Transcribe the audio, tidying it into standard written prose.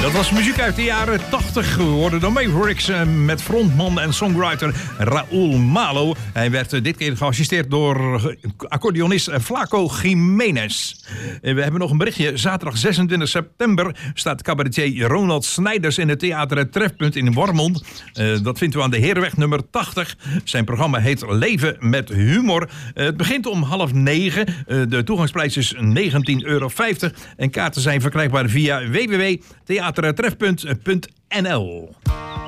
Dat was muziek uit de jaren 80 geworden door Mavericks met frontman en songwriter Raúl Malo. Hij werd dit keer geassisteerd door accordeonist Flaco Jiménez. We hebben nog een berichtje. Zaterdag 26 september staat cabaretier Ronald Snijders in het theater Het Trefpunt in Warmond. Dat vindt u aan de Herenweg nummer 80. Zijn programma heet Leven met Humor. Het begint om 8:30. De toegangsprijs is €19,50 en kaarten zijn verkrijgbaar via www.theatertrefpunt.nl.